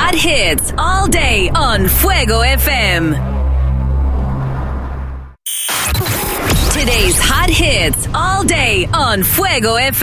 hot hits all day on Fuego FM. Today's hot hits all day on Fuego FM.